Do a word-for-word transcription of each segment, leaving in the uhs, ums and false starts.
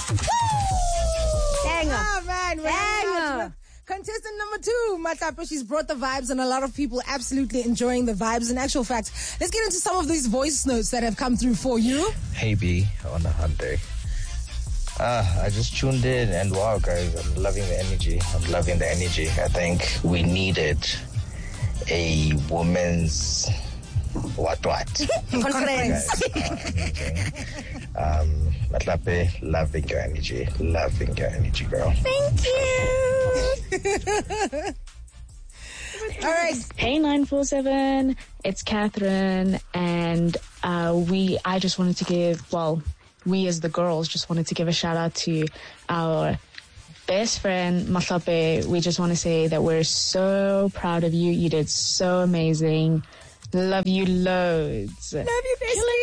Banger. Ah, man. Banger. Contestant number two, Matlape, she's brought the vibes and a lot of people absolutely enjoying the vibes. In actual fact, let's get into some of these voice notes that have come through for you. Hey B, on a hot day. Ah, I just tuned in and wow, guys, I'm loving the energy. I'm loving the energy. I think we needed a woman's what what Conference. um, Matlape, loving your energy, loving your energy, girl. Thank you. All right. Hey nine four seven, it's Catherine, and uh, we. I just wanted to give, well, we as the girls just wanted to give a shout out to our best friend Matlape. We just want to say that we're so proud of you. You did so amazing. Love you loads. Love you,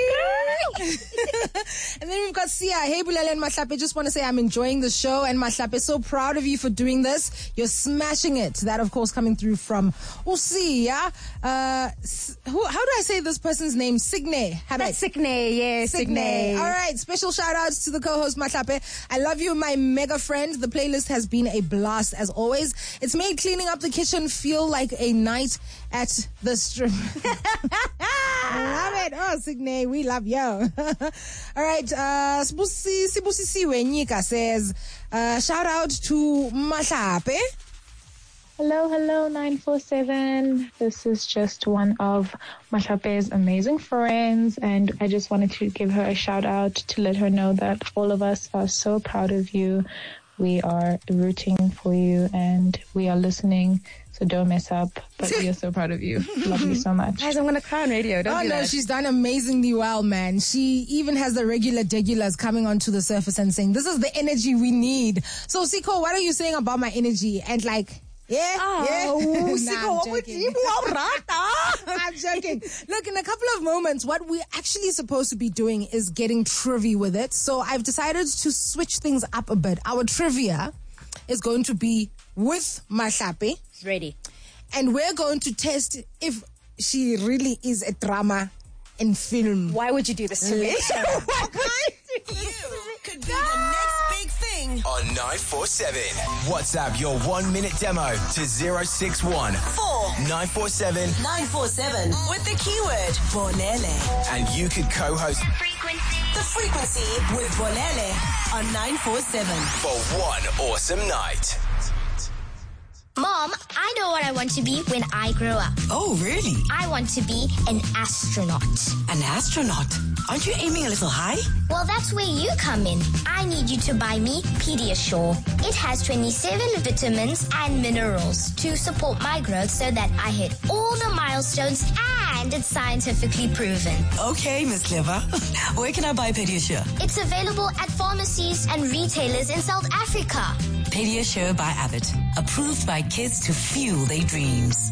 bestie. And then we've got Sia. Hey, Bulele and Matlape. Just want to say I'm enjoying the show. And Matlape, so proud of you for doing this. You're smashing it. That, of course, coming through from Usia. Uh, who, how do I say this person's name? Signe. That's Signe, yes, Signe. All right. Special shout outs to the co-host, Matlape. I love you, my mega friend. The playlist has been a blast, as always. It's made cleaning up the kitchen feel like a night at the strip. I love it. Oh, Signe, we love you. All right. Uh, Sibusi Sibusi Nika says, uh, shout out to Matlape. Hello, hello, nine four seven. This is just one of Matlape's amazing friends, and I just wanted to give her a shout out to let her know that all of us are so proud of you. We are rooting for you, and we are listening, so don't mess up, but we are so proud of you. Love you so much. Guys, I'm going to cry on radio. Don't Oh, do no, that. she's done amazingly well, man. She even has the regular degulars coming onto the surface and saying, this is the energy we need. So, Siko, what are you saying about my energy? And like, yeah, yeah. Oh, Nah, Siko, I'm what would joking. you do? I'm joking. Look, in a couple of moments, what we're actually supposed to be doing is getting trivia with it. So I've decided to switch things up a bit. Our trivia is going to be with Matlape, Ready. and we're going to test if she really is a drama in film. Why would you do this to me? Why would you do You this to me? could be the next big thing. On nine four seven. WhatsApp your one minute demo to zero six one Four nine four seven nine four seven with the keyword Bolele. and you could co-host The frequency with Bolele on nine four seven. for one awesome night. Mom, I know what I want to be when I grow up. Oh, really? I want to be an astronaut. An astronaut? Aren't you aiming a little high? Well, that's where you come in. I need you to buy me Pediasure. It has twenty-seven vitamins and minerals to support my growth so that I hit all the milestones, and it's scientifically proven. Okay, Miss Clever. Where can I buy Pediasure? It's available at pharmacies and retailers in South Africa. Pediasure by Abbott. Approved by kids to fuel their dreams.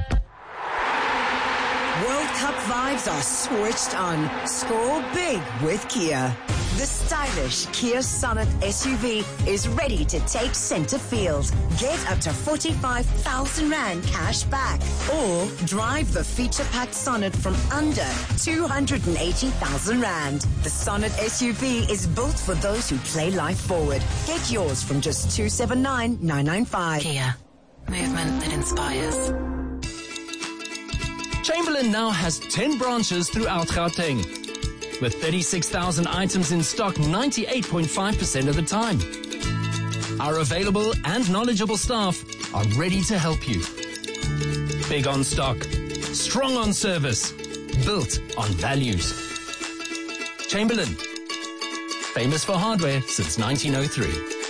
World Cup vibes are switched on. Score big with Kia. The stylish Kia Sonet S U V is ready to take center field. Get up to forty-five thousand rand cash back. Or drive the feature-packed Sonet from under two hundred eighty thousand rand. The Sonet S U V is built for those who play life forward. Get yours from just two seven nine nine nine five. Kia. Movement that inspires. Chamberlain now has ten branches throughout Gauteng. With thirty-six thousand items in stock ninety-eight point five percent of the time. Our available and knowledgeable staff are ready to help you. Big on stock, strong on service, built on values. Chamberlain, famous for hardware since nineteen oh three.